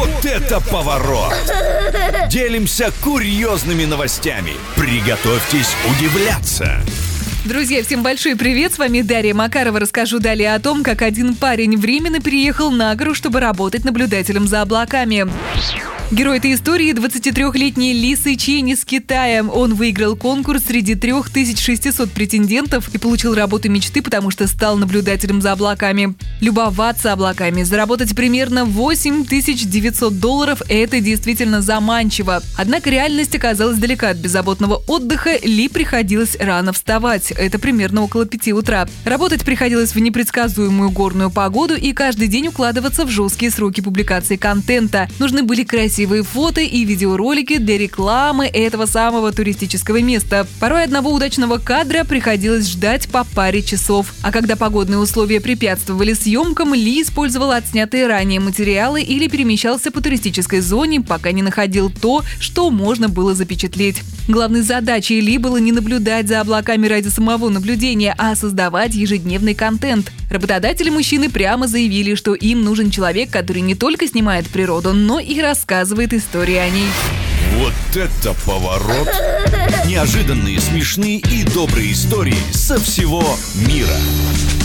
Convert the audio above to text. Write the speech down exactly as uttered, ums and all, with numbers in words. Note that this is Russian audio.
Вот это поворот! Делимся курьезными новостями. Приготовьтесь удивляться. Друзья, всем большой привет, с вами Дарья Макарова. Расскажу далее о том, как один парень временно переехал на гору, чтобы работать наблюдателем за облаками. Герой этой истории – двадцатитрёхлетний Ли Сычень из Китая. Он выиграл конкурс среди трёх тысяч шестисот претендентов и получил работу мечты, потому что стал наблюдателем за облаками. Любоваться облаками, заработать примерно восемь тысяч девятьсот долларов – это действительно заманчиво. Однако реальность оказалась далека от беззаботного отдыха. Ли приходилось рано вставать. Это примерно около пяти утра. Работать приходилось в непредсказуемую горную погоду и каждый день укладываться в жесткие сроки публикации контента. Нужны были красивые фото и видеоролики для рекламы этого самого туристического места. Порой одного удачного кадра приходилось ждать по паре часов. А когда погодные условия препятствовали съемкам, Ли использовал отснятые ранее материалы или перемещался по туристической зоне, пока не находил то, что можно было запечатлеть. Главной задачей Ли было не наблюдать за облаками ради самого наблюдения, а создавать ежедневный контент. Работодатели мужчины прямо заявили, что им нужен человек, который не только снимает природу, но и рассказывает истории о ней. Вот это поворот! Неожиданные, смешные и добрые истории со всего мира.